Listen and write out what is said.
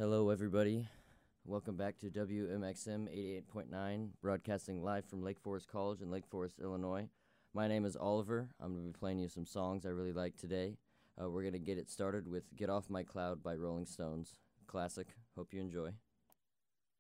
Hello, everybody. Welcome back to WMXM 88.9, broadcasting live from Lake Forest College in Lake Forest, Illinois. My name is Oliver. I'm going to be playing you some songs I really like today. We're going to get it started with Get Off My Cloud by Rolling Stones. Classic. Hope you enjoy.